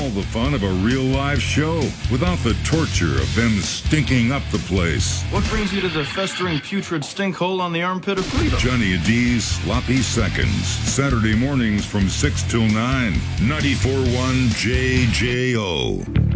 the fun of a real live show without the torture of them stinking up the place. What brings you to the festering putrid stink hole on the armpit of Toledo? Johnny D's Sloppy Seconds. Saturday mornings from 6 till 9. 94.1 JJO.